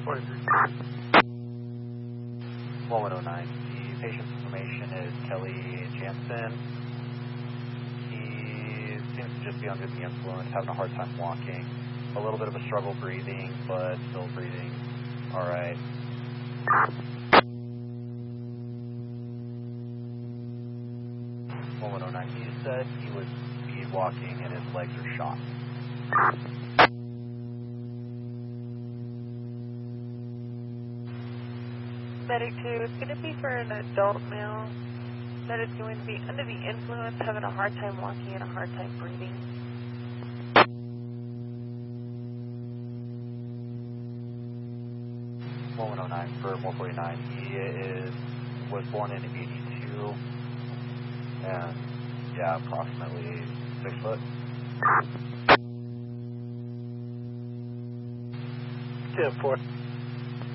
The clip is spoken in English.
1109. The patient's information is Kelly Jansen. He seems to just be under the influence, having a hard time walking. A little bit of a struggle breathing, but still breathing. All right. 1109. He said he was speed walking and his legs are shot. Medic 2, it's going to be for an adult male that is going to be under the influence, having a hard time walking and a hard time breathing. For 449. He was born in 82 and yeah, approximately 6 foot. 10-4.